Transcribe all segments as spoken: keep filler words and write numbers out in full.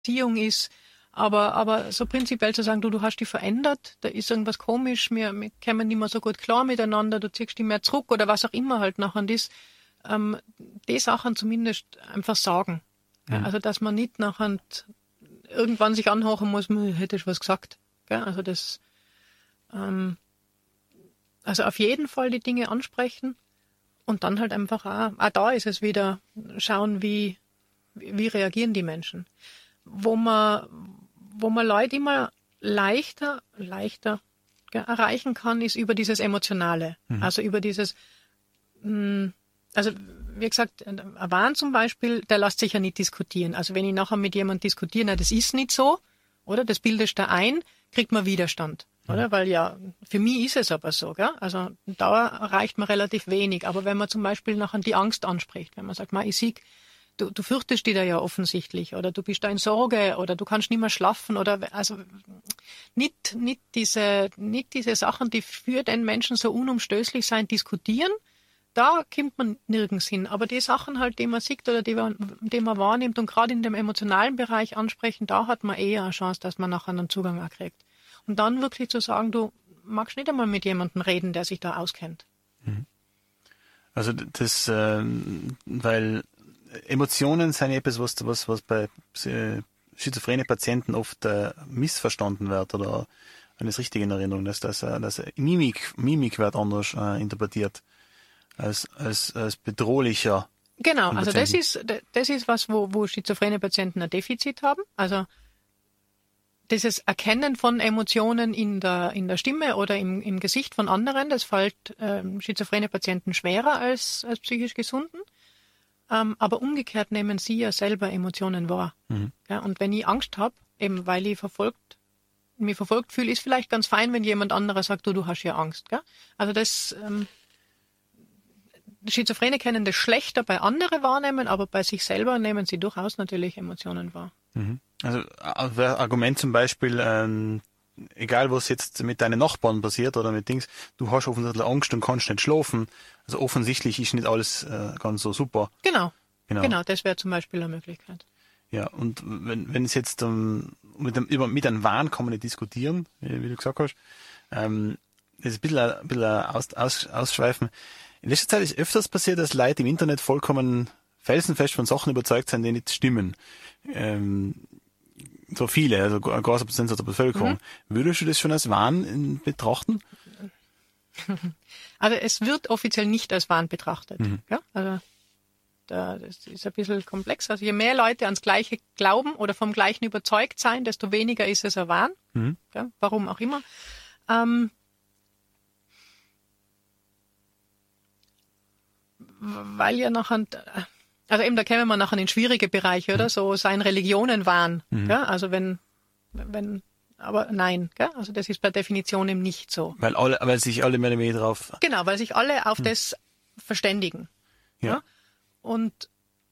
Beziehung ist. Aber, aber so prinzipiell zu sagen, du, du hast dich verändert, da ist irgendwas komisch, wir, wir kommen nicht mehr so gut klar miteinander, du ziehst dich mehr zurück oder was auch immer halt nachher ist, ähm, die Sachen zumindest einfach sagen. Mhm. Ja, also, dass man nicht nachher irgendwann sich anhören muss, hätte ich was gesagt. Ja, also das, ähm, also auf jeden Fall die Dinge ansprechen und dann halt einfach auch, auch da ist es wieder, schauen, wie, wie reagieren die Menschen. Wo man, wo man Leute immer leichter, leichter ja, erreichen kann, ist über dieses Emotionale. Mhm. Also über dieses, mh, also wie gesagt, ein Wahn zum Beispiel, der lässt sich ja nicht diskutieren. Also wenn ich nachher mit jemandem diskutiere, na, das ist nicht so, oder? Das bildest du ein, kriegt man Widerstand, mhm. oder? Weil ja, für mich ist es aber so, gell? Also da erreicht man relativ wenig. Aber wenn man zum Beispiel nachher die Angst anspricht, wenn man sagt, ma, ich sehe, Du, du fürchtest dich da ja offensichtlich oder du bist da in Sorge oder du kannst nicht mehr schlafen oder also nicht, nicht, diese, nicht diese Sachen, die für den Menschen so unumstößlich sein, diskutieren, da kommt man nirgends hin. Aber die Sachen halt, die man sieht oder die man, die man wahrnimmt und gerade in dem emotionalen Bereich ansprechen, da hat man eher eine Chance, dass man nachher einen Zugang auch kriegt. Und dann wirklich zu sagen, du magst nicht einmal mit jemandem reden, der sich da auskennt. Also das, äh, weil Emotionen sind etwas, was, was, was bei schizophrenen Patienten oft äh, missverstanden wird oder wenn ich es richtig in Erinnerung ist, dass, dass Mimik, Mimik wird anders äh, interpretiert als, als, als bedrohlicher. Genau, also das ist, das ist was, wo, wo schizophrene Patienten ein Defizit haben. Also dieses Erkennen von Emotionen in der, in der Stimme oder im, im Gesicht von anderen, das fällt ähm, schizophrene Patienten schwerer als, als psychisch Gesunden. Um, aber umgekehrt nehmen sie ja selber Emotionen wahr. Mhm. Ja, und wenn ich Angst habe, eben weil ich verfolgt, mich verfolgt fühle, ist vielleicht ganz fein, wenn jemand anderer sagt, du, du hast ja Angst. Gell? Also das, ähm, Schizophrene können das schlechter bei anderen wahrnehmen, aber bei sich selber nehmen sie durchaus natürlich Emotionen wahr. Mhm. Also Argument zum Beispiel, ähm, egal was jetzt mit deinen Nachbarn passiert oder mit Dings, du hast offensichtlich Angst und kannst nicht schlafen. Also offensichtlich ist nicht alles äh, ganz so super. Genau, genau, genau das wäre zum Beispiel eine Möglichkeit. Ja, und wenn wenn es jetzt um, mit einem über mit einem Wahn kann man nicht diskutieren, wie, wie du gesagt hast, ähm, das ist ein bisschen, ein bisschen aus, aus, ausschweifen. In letzter Zeit ist öfters passiert, dass Leute im Internet vollkommen felsenfest von Sachen überzeugt sind, die nicht stimmen. Ähm, so viele, also ein großer Prozentsatz der Bevölkerung. Mhm. Würdest du das schon als Wahn betrachten? Also es wird offiziell nicht als Wahn betrachtet. Mhm. Ja? Also da, das ist ein bisschen komplex. Also je mehr Leute ans Gleiche glauben oder vom Gleichen überzeugt sein, desto weniger ist es ein Wahn. Mhm. Ja? Warum auch immer. Ähm, weil ja nachher... Also eben, da kämen wir nachher in schwierige Bereiche, oder? So sein Religionenwahn. Mhm. Ja? Also wenn, wenn, aber nein, gell? Also das ist per Definition eben nicht so. Weil alle, weil sich alle mehr oder weniger drauf. Genau, weil sich alle auf mhm. das verständigen. Ja. ja. Und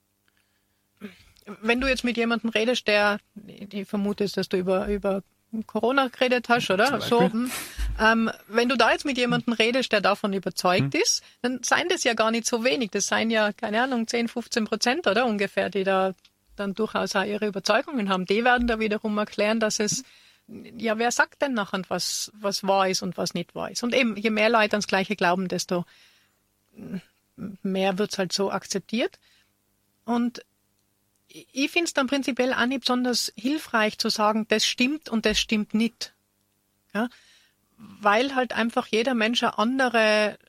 wenn du jetzt mit jemandem redest, der, ich vermute jetzt, dass du über, über Corona geredet hast, oder? So, hm. ähm, wenn du da jetzt mit jemandem redest, der davon überzeugt hm. ist, dann seien das ja gar nicht so wenig. Das seien ja, keine Ahnung, zehn, fünfzehn Prozent, oder? Ungefähr, die da dann durchaus auch ihre Überzeugungen haben. Die werden da wiederum erklären, dass es, ja, wer sagt denn nachher, was, was wahr ist und was nicht wahr ist? Und eben, je mehr Leute ans Gleiche glauben, desto mehr wird's halt so akzeptiert. Und ich finde es dann prinzipiell auch nicht besonders hilfreich zu sagen, das stimmt und das stimmt nicht. Ja? Weil halt einfach jeder Mensch ein andere,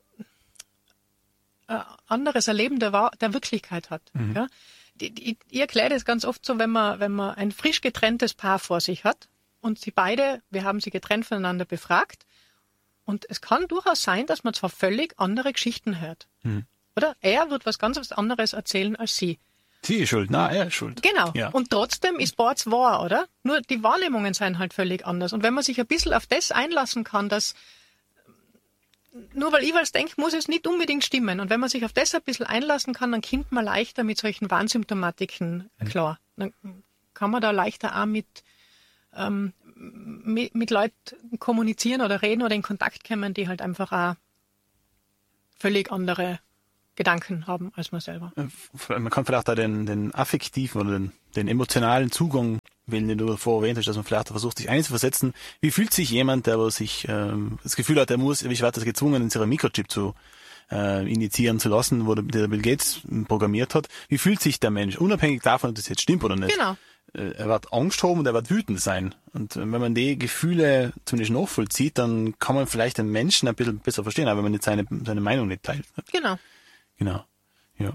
äh, anderes Erleben der, der Wirklichkeit hat. Mhm. Ja? Die, die, ich erkläre das ganz oft so, wenn man, wenn man ein frisch getrenntes Paar vor sich hat und sie beide, wir haben sie getrennt voneinander befragt und es kann durchaus sein, dass man zwar völlig andere Geschichten hört. Mhm. Oder? Er wird was ganz anderes erzählen als sie. Sie ist schuld, na, er ist schuld. Genau. Ja. Und trotzdem ist Bords wahr, oder? Nur die Wahrnehmungen sind halt völlig anders. Und wenn man sich ein bisschen auf das einlassen kann, dass nur weil ich was denke, muss es nicht unbedingt stimmen. Und wenn man sich auf das ein bisschen einlassen kann, dann kommt man leichter mit solchen Warnsymptomatiken klar. Dann kann man da leichter auch mit, ähm, mit, mit Leuten kommunizieren oder reden oder in Kontakt kommen, die halt einfach auch völlig andere Gedanken haben als man selber. Man kann vielleicht auch den, den affektiven oder den den emotionalen Zugang wählen, den du davor erwähnt hast, dass man vielleicht versucht, sich einzuversetzen. Wie fühlt sich jemand, der aber sich ähm, das Gefühl hat, er muss, wie wird das gezwungen, in sich einen Mikrochip zu äh, initiieren zu lassen, wo der, der Bill Gates programmiert hat. Wie fühlt sich der Mensch, unabhängig davon, ob das jetzt stimmt oder nicht? Genau. Äh, er wird Angst haben und er wird wütend sein. Und äh, wenn man die Gefühle zumindest nachvollzieht, dann kann man vielleicht den Menschen ein bisschen besser verstehen, aber wenn man nicht seine, seine Meinung nicht teilt. Genau. Genau, ja.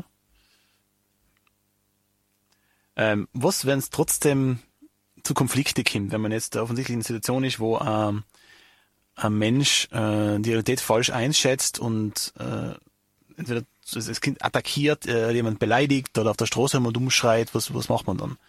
Ähm, was, wenn es trotzdem zu Konflikte kommt, wenn man jetzt offensichtlich in einer Situation ist, wo ähm, ein Mensch äh, die Realität falsch einschätzt und äh, entweder das Kind attackiert, äh, jemand beleidigt oder auf der Straße jemand umschreit, was, was macht man dann?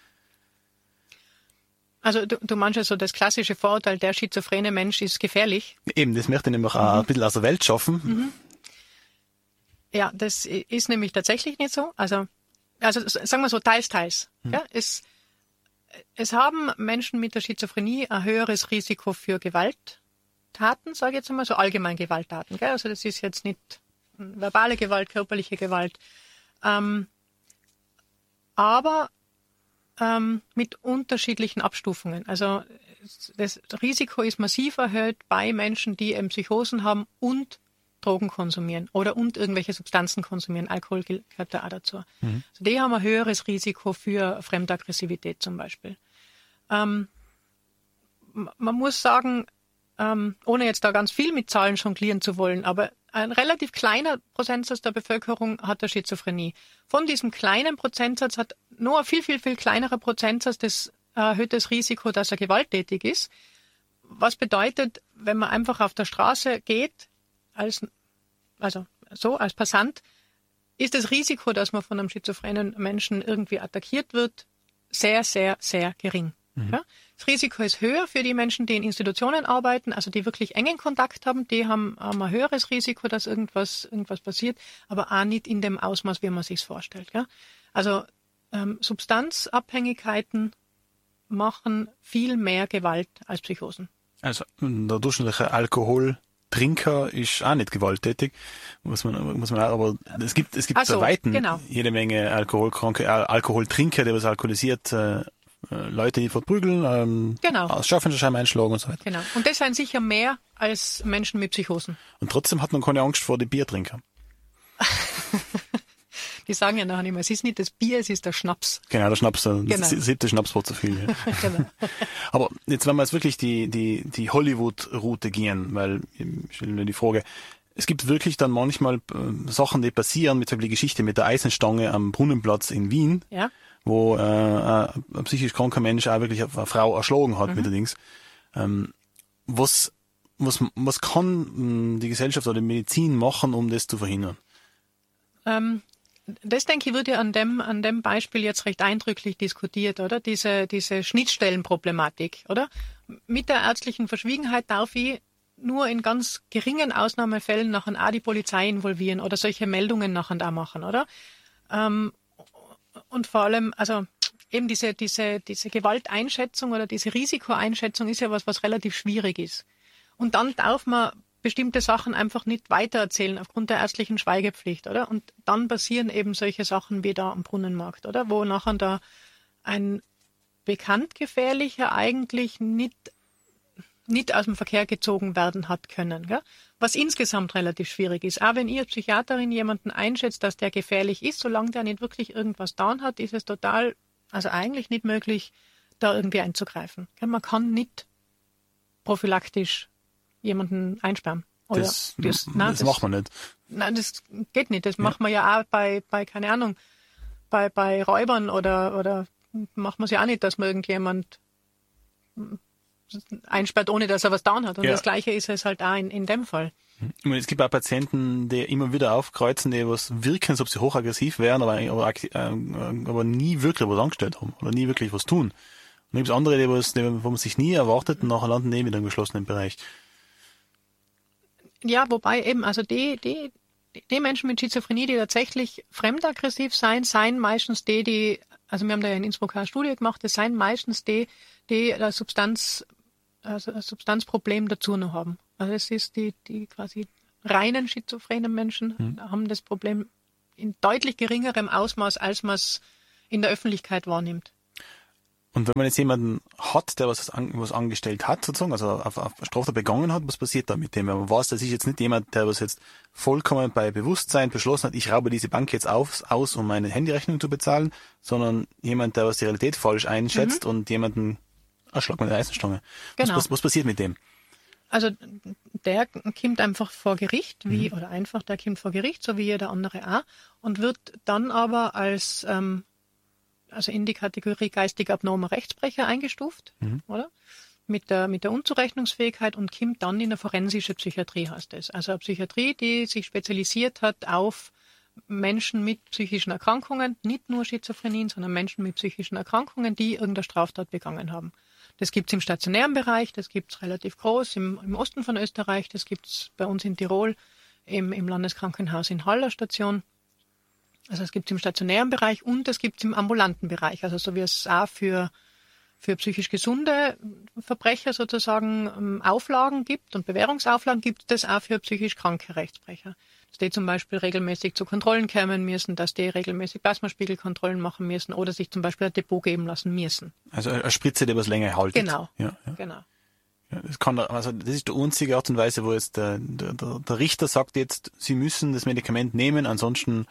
Also du, du meinst ja so das klassische Vorurteil, der schizophrene Mensch ist gefährlich. Eben, das möchte ich nämlich auch Mhm. ein bisschen aus der Welt schaffen. Mhm. Ja, das ist nämlich tatsächlich nicht so. Also, also sagen wir so, teils, teils. Mhm. Ja, es, es haben Menschen mit der Schizophrenie ein höheres Risiko für Gewalttaten, sage ich jetzt einmal, so allgemein Gewalttaten. Gell? Also das ist jetzt nicht verbale Gewalt, körperliche Gewalt. Ähm, aber ähm, mit unterschiedlichen Abstufungen. Also das Risiko ist massiv erhöht bei Menschen, die eben Psychosen haben und Drogen konsumieren oder und irgendwelche Substanzen konsumieren. Alkohol gehört da auch dazu. Mhm. Also die haben ein höheres Risiko für Fremdaggressivität zum Beispiel. Ähm, man muss sagen, ähm, ohne jetzt da ganz viel mit Zahlen jonglieren zu wollen, aber ein relativ kleiner Prozentsatz der Bevölkerung hat eine Schizophrenie. Von diesem kleinen Prozentsatz hat nur ein viel, viel, viel kleinerer Prozentsatz das erhöhtes Risiko, dass er gewalttätig ist. Was bedeutet, wenn man einfach auf der Straße geht, als, also so als Passant, ist das Risiko, dass man von einem schizophrenen Menschen irgendwie attackiert wird, sehr, sehr, sehr gering. Mhm. Ja? Das Risiko ist höher für die Menschen, die in Institutionen arbeiten, also die wirklich engen Kontakt haben, die haben, haben ein höheres Risiko, dass irgendwas, irgendwas passiert, aber auch nicht in dem Ausmaß, wie man sich vorstellt. Ja? Also ähm, Substanzabhängigkeiten machen viel mehr Gewalt als Psychosen. Also der durchschnittliche Alkoholtrinker ist auch nicht gewalttätig, muss man, muss man auch, aber es gibt, es gibt so, bei Weitem genau. jede Menge Alkoholkranke, äh, Alkoholtrinker, die was alkoholisiert, äh, Leute, die verprügeln, ähm, genau. aus Schaufensterscheiben einschlagen und so weiter. Genau. Und das sind sicher mehr als Menschen mit Psychosen. Und trotzdem hat man keine Angst vor den Biertrinkern. Die sagen ja nachher nicht mehr, es ist nicht das Bier, es ist der Schnaps. Genau, der Schnaps, der genau. siebte Schnaps war zu viel. Ja. Genau. Aber jetzt, wenn wir jetzt wirklich die, die, die Hollywood-Route gehen, weil, ich stelle mir die Frage, es gibt wirklich dann manchmal äh, Sachen, die passieren, mit die Geschichte mit der Eisenstange am Brunnenplatz in Wien, ja. wo äh, ein psychisch kranker Mensch auch wirklich eine Frau erschlagen hat mhm. mit der Dings. Ähm, was, was, was kann die Gesellschaft oder die Medizin machen, um das zu verhindern? Ähm, das, denke ich, wird ja an dem, an dem Beispiel jetzt recht eindrücklich diskutiert, oder? Diese, diese Schnittstellenproblematik, oder? Mit der ärztlichen Verschwiegenheit darf ich nur in ganz geringen Ausnahmefällen nachher auch die Polizei involvieren oder solche Meldungen nachher auch machen, oder? Ähm, und vor allem, also eben diese, diese, diese Gewalteinschätzung oder diese Risikoeinschätzung ist ja was, was relativ schwierig ist. Und dann darf man bestimmte Sachen einfach nicht weitererzählen aufgrund der ärztlichen Schweigepflicht, oder? Und dann passieren eben solche Sachen wie da am Brunnenmarkt, oder? Wo nachher da ein bekannt gefährlicher eigentlich nicht, nicht aus dem Verkehr gezogen werden hat können, gell? Was insgesamt relativ schwierig ist. Auch wenn ihr als Psychiaterin jemanden einschätzt, dass der gefährlich ist, solange der nicht wirklich irgendwas getan hat, ist es total, also eigentlich nicht möglich, da irgendwie einzugreifen. Gell? Man kann nicht prophylaktisch jemanden einsperren. Oder das das, das, nein, das das macht man nicht. Nein, das geht nicht. Das ja. macht man ja auch bei, bei keine Ahnung, bei, bei Räubern oder, oder macht man es ja auch nicht, dass man irgendjemand einsperrt, ohne dass er was getan hat. Und ja. das Gleiche ist es halt auch in, in dem Fall. Ich meine, es gibt auch Patienten, die immer wieder aufkreuzen, die was wirken, als ob sie hochaggressiv wären, aber, aber, aber nie wirklich was angestellt haben oder nie wirklich was tun. Und dann gibt es andere, die was, die, wo man sich nie erwartet und nachher landen die wieder im geschlossenen Bereich. Ja, wobei eben, also die, die, die Menschen mit Schizophrenie, die tatsächlich fremdaggressiv sein, seien meistens die, die, also wir haben da ja in Innsbruck eine Studie gemacht, das seien meistens die, die das Substanz, also das Substanzproblem dazu noch haben. Also es ist die, die quasi reinen schizophrenen Menschen mhm. haben das Problem in deutlich geringerem Ausmaß, als man es in der Öffentlichkeit wahrnimmt. Und wenn man jetzt jemanden hat, der was, an, was angestellt hat, sozusagen, also auf, auf Straftat begangen hat, was passiert da mit dem? Man weiß, das ist jetzt nicht jemand, der was jetzt vollkommen bei Bewusstsein beschlossen hat, ich raube diese Bank jetzt auf, aus, um meine Handyrechnung zu bezahlen, sondern jemand, der was die Realität falsch einschätzt mhm. und jemanden erschlagt mit der Eisenstange. Genau. Was, was, was passiert mit dem? Also der kommt einfach vor Gericht, wie mhm. oder einfach, der kommt vor Gericht, so wie jeder andere auch, und wird dann aber als ähm, also in die Kategorie geistig abnormer Rechtsbrecher eingestuft, mhm. oder? Mit der, mit der Unzurechnungsfähigkeit und kommt dann in eine forensische Psychiatrie, heißt es. Also eine Psychiatrie, die sich spezialisiert hat auf Menschen mit psychischen Erkrankungen, nicht nur Schizophrenien, sondern Menschen mit psychischen Erkrankungen, die irgendeine Straftat begangen haben. Das gibt es im stationären Bereich, das gibt es relativ groß im, im Osten von Österreich, das gibt es bei uns in Tirol im, im Landeskrankenhaus in Haller Station. Also es gibt es im stationären Bereich und es gibt es im ambulanten Bereich, also so wie es auch für, für psychisch gesunde Verbrecher sozusagen Auflagen gibt und Bewährungsauflagen gibt es auch für psychisch kranke Rechtsbrecher. Dass die zum Beispiel regelmäßig zu Kontrollen kommen müssen, dass die regelmäßig Plasmaspiegelkontrollen machen müssen oder sich zum Beispiel ein Depot geben lassen müssen. Also eine Spritze, die was länger haltet. Genau, ja, ja. genau. Ja, das kann, also das ist die einzige Art und Weise, wo jetzt der, der, der Richter sagt jetzt, Sie müssen das Medikament nehmen, ansonsten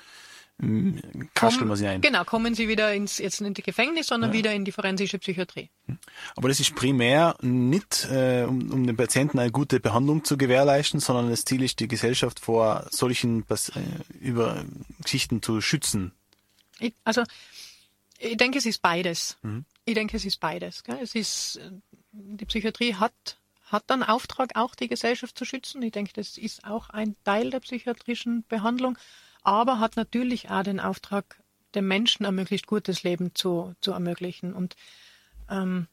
kasteln wir sie ein. Genau, kommen sie wieder ins, jetzt nicht ins Gefängnis, sondern ja. wieder in die forensische Psychiatrie. Aber das ist primär nicht, äh, um, um den Patienten eine gute Behandlung zu gewährleisten, sondern das Ziel ist, die Gesellschaft vor solchen äh, über Geschichten zu schützen. Ich, also, ich denke, es ist beides. Mhm. Ich denke, es ist beides. Gell? Es ist, die Psychiatrie hat, hat dann Auftrag, auch die Gesellschaft zu schützen. Ich denke, das ist auch ein Teil der psychiatrischen Behandlung. Aber hat natürlich auch den Auftrag, den Menschen ein möglichst gutes Leben zu, zu ermöglichen. Und ähm,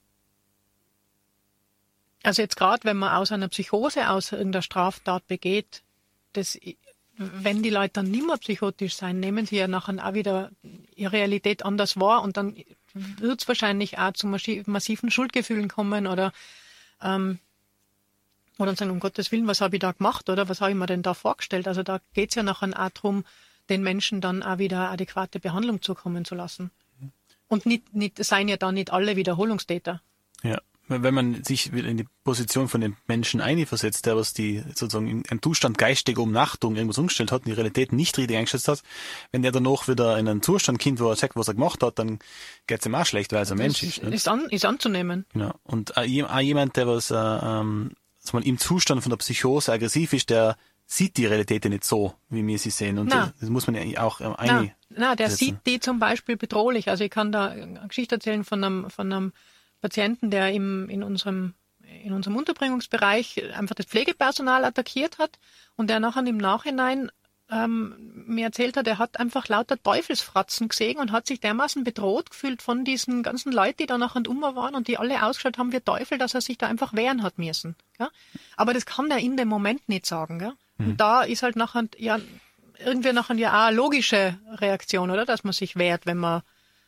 also jetzt gerade, wenn man aus einer Psychose, aus irgendeiner Straftat begeht, das, wenn die Leute dann nicht mehr psychotisch sein, nehmen sie ja nachher auch wieder ihre Realität anders wahr und dann wird es wahrscheinlich auch zu massiven Schuldgefühlen kommen oder ähm, oder sagen, um Gottes Willen, was habe ich da gemacht oder was habe ich mir denn da vorgestellt? Also da geht es ja nachher auch darum, den Menschen dann auch wieder adäquate Behandlung zukommen zu lassen. Und nicht, nicht, seien ja da nicht alle Wiederholungstäter. Ja, wenn man sich in die Position von den Menschen einversetzt, der was die sozusagen in einem Zustand geistiger Umnachtung irgendwas umgestellt hat und die Realität nicht richtig eingeschätzt hat, wenn der danach wieder in einen Zustand kommt, wo er sagt, was er gemacht hat, dann geht es ihm auch schlecht, weil er ein Mensch ist. Ist, an, ist anzunehmen. Genau. Und auch jemand, der was äh, ähm, man im Zustand von der Psychose aggressiv ist, der sieht die Realität ja nicht so, wie wir sie sehen. Und das, das muss man ja auch ähm, einsetzen. Na, der sieht die zum Beispiel bedrohlich. Also ich kann da eine Geschichte erzählen von einem, von einem Patienten, der im, in unserem, in unserem Unterbringungsbereich einfach das Pflegepersonal attackiert hat und der nachher im Nachhinein ähm, mir erzählt hat, er hat einfach lauter Teufelsfratzen gesehen und hat sich dermaßen bedroht gefühlt von diesen ganzen Leuten, die da nachher um waren und die alle ausgeschaut haben wie Teufel, dass er sich da einfach wehren hat müssen. Gell? Aber das kann er in dem Moment nicht sagen. Gell? Mhm. Und da ist halt nachher ja irgendwie nachher ja auch eine logische Reaktion, oder, dass man sich wehrt, wenn man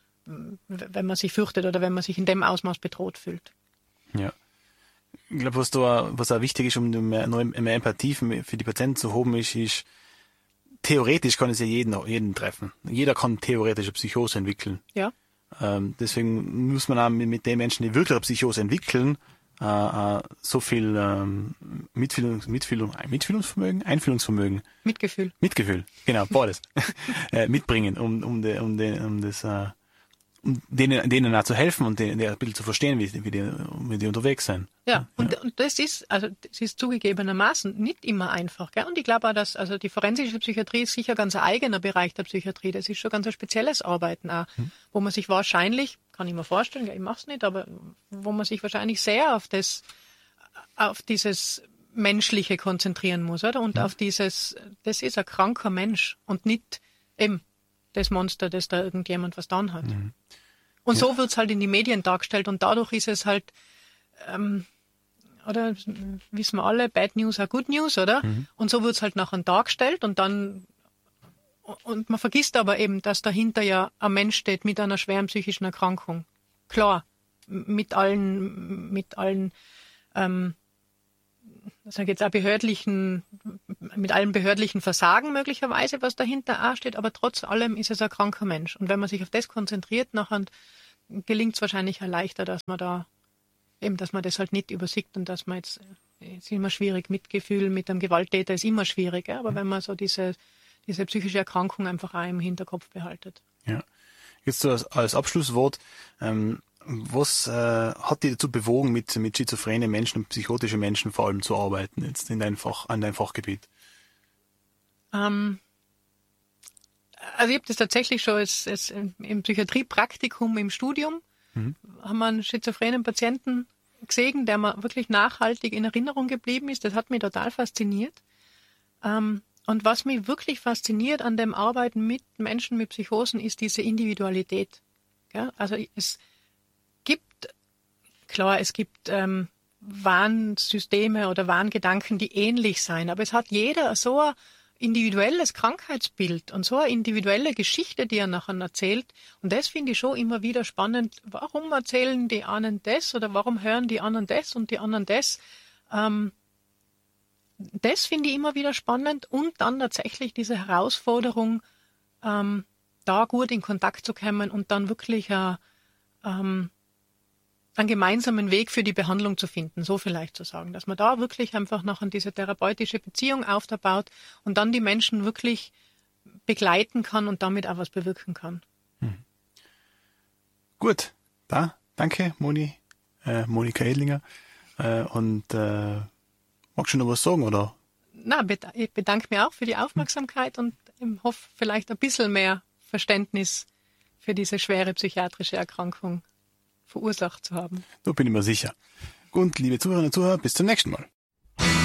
wenn man sich fürchtet oder wenn man sich in dem Ausmaß bedroht fühlt. Ja. Ich glaube, was da was auch wichtig ist, um mehr, mehr Empathie für die Patienten zu haben, ist, ist theoretisch kann es ja jeden, jeden treffen. Jeder kann theoretisch eine Psychose entwickeln. Ja. Ähm, deswegen muss man auch mit, mit den Menschen, die wirklich eine Psychose entwickeln, äh, äh, so viel ähm, Mitfühlungs, Mitfühlung, Mitfühlungsvermögen, Einfühlungsvermögen. Mitgefühl. Mitgefühl, genau, beides. äh, mitbringen, um, um, de, um, de, um das, äh, um denen, denen auch zu helfen und denen, denen ein bisschen zu verstehen, wie, wie, die, wie die unterwegs sind. Ja, und, ja. und das ist, also das ist zugegebenermaßen nicht immer einfach. Gell? Und ich glaube auch, dass also die forensische Psychiatrie ist sicher ganz ein eigener Bereich der Psychiatrie. Das ist schon ganz ein spezielles Arbeiten auch, hm. wo man sich wahrscheinlich, kann ich mir vorstellen, ich mache es nicht, aber wo man sich wahrscheinlich sehr auf das, auf dieses Menschliche konzentrieren muss, oder? Und hm. auf dieses, das ist ein kranker Mensch und nicht eben das Monster, das da irgendjemand was dann hat. Mhm. Und ja. so wird's halt in die Medien dargestellt und dadurch ist es halt, ähm, oder wissen wir alle, Bad News are Good News, oder? Mhm. Und so wird's halt nachher dargestellt und dann, und man vergisst aber eben, dass dahinter ja ein Mensch steht mit einer schweren psychischen Erkrankung. Klar, mit allen, mit allen, ähm, sage jetzt auch behördlichen, mit allem behördlichen Versagen möglicherweise, was dahinter auch steht, aber trotz allem ist es ein kranker Mensch. Und wenn man sich auf das konzentriert, nachher gelingt es wahrscheinlich auch leichter, dass man da eben, dass man das halt nicht übersieht und dass man jetzt, es ist immer schwierig, Mitgefühl mit einem Gewalttäter ist immer schwierig, aber mhm. wenn man so diese, diese psychische Erkrankung einfach auch im Hinterkopf behaltet. Ja. Jetzt so als, als Abschlusswort, ähm, was äh, hat dich dazu bewogen, mit, mit schizophrenen Menschen und psychotischen Menschen vor allem zu arbeiten, jetzt in dein Fach, an deinem Fachgebiet? Ähm, also ich habe das tatsächlich schon als, als im Psychiatriepraktikum im Studium, mhm. haben wir einen schizophrenen Patienten gesehen, der mir wirklich nachhaltig in Erinnerung geblieben ist. Das hat mich total fasziniert. Ähm, und was mich wirklich fasziniert an dem Arbeiten mit Menschen mit Psychosen, ist diese Individualität. Ja? Also es gibt, klar, es gibt ähm, Warnsysteme oder Warngedanken, die ähnlich sein, aber es hat jeder so ein individuelles Krankheitsbild und so eine individuelle Geschichte, die er nachher erzählt. Und das finde ich schon immer wieder spannend. Warum erzählen die einen das oder warum hören die anderen das und die anderen das? Ähm, das finde ich immer wieder spannend und dann tatsächlich diese Herausforderung, ähm, da gut in Kontakt zu kommen und dann wirklich ein ähm, einen gemeinsamen Weg für die Behandlung zu finden, so vielleicht zu sagen, dass man da wirklich einfach noch an diese therapeutische Beziehung aufbaut und dann die Menschen wirklich begleiten kann und damit auch was bewirken kann. Hm. Gut, da, danke Moni, äh, Monika Edlinger äh, und äh, magst du noch was sagen, oder? Na, ich bedanke mich auch für die Aufmerksamkeit hm. und ich hoffe vielleicht ein bisschen mehr Verständnis für diese schwere psychiatrische Erkrankung verursacht zu haben. Da bin ich mir sicher. Und liebe Zuhörerinnen und Zuhörer, bis zum nächsten Mal.